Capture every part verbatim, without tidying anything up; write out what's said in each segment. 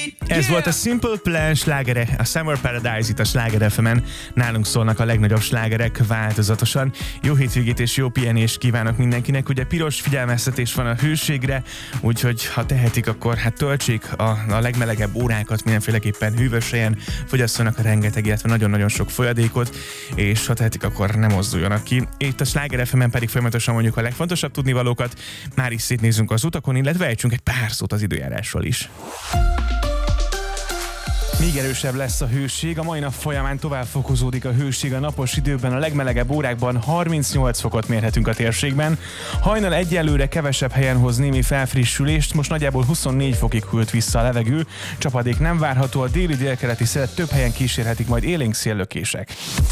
Ez volt a Simple Plan slágere, a Summer Paradise itt a Sláger ef emen. Nálunk szólnak a legnagyobb slágerek változatosan. Jó hétvégét és jó pihenést kívánok mindenkinek. Ugye piros figyelmeztetés van a hőségre, úgyhogy ha tehetik, akkor hát töltsék a, a legmelegebb órákat mindenféleképpen hűvös helyen, fogyasszanak a rengeteg, illetve nagyon-nagyon sok folyadékot, és ha tehetik, akkor nem mozduljanak ki. Itt a Sláger ef emen pedig folyamatosan mondjuk a legfontosabb tudnivalókat. Már is szétnézzünk az utakon, illetve ejtsünk egy pár szót az időjárásról is. Még erősebb lesz a hőség, a mai nap folyamán tovább fokozódik a hőség a napos időben, a legmelegebb órákban harmincnyolc fokot mérhetünk a térségben. Hajnal egyelőre kevesebb helyen hoz némi felfrissülést, most nagyjából huszonnégy fokig hűlt vissza a levegő, csapadék nem várható, a déli délkeleti szelet több helyen kísérhetik majd élénk széllökések.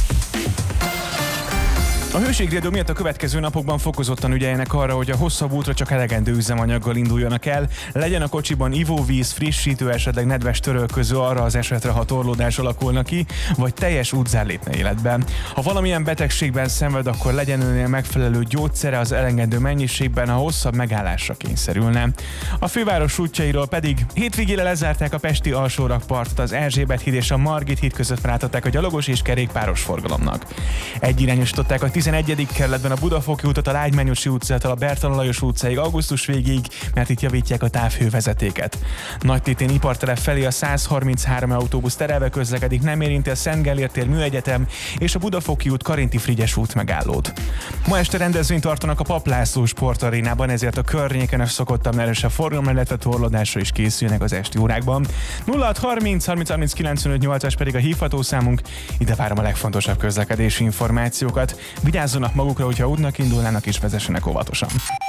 A hőségriadó miatt a következő napokban fokozottan ügyeljenek arra, hogy a hosszabb útra csak elegendő üzemanyaggal induljanak el, legyen a kocsiban ivóvíz, frissítő, esetleg nedves törölköző arra az esetre, ha torlódás alakulna ki, vagy teljes útzár lépne életbe. Ha valamilyen betegségben szenved, akkor legyen önnél megfelelő gyógyszere az elengedő mennyiségben, ha hosszabb megállásra kényszerülne. A főváros útjairól pedig hétvégére lezárták a pesti alsórakpartot, az Erzsébet híd és a Margit híd között rátadták a gyalogos és kerékpáros forgalomnak. Egyirányosították a tizenegyedik kerületben a Budafoki útat a Lágymányosi utcától a Bertalan Lajos utcáig augusztus végéig, mert itt javítják a távhővezetéket. Nagytétén ipartelep felé a száz harminchárom autóbusz terelve közlekedik, nem érinti a Szent Gellért tér Műegyetem és a Budafoki út Karinti Frigyes út megállót. Ma este rendezvényt tartanak a Papp László sportarénában, ezért a környéken a szokottan erősebb forgalom, illetve torlódásra is készülnek az esti órákban. nulla hat harminc harminc harminc kilencvenöt nyolcas pedig a hívható számunk, ide várom a legfontosabb közlekedési információkat. Vigyázzanak magukra, hogyha útnak indulnának, és vezessenek óvatosan.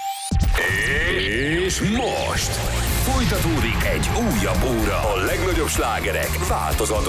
És most folytatódik egy újabb óra. A legnagyobb slágerek változatosan.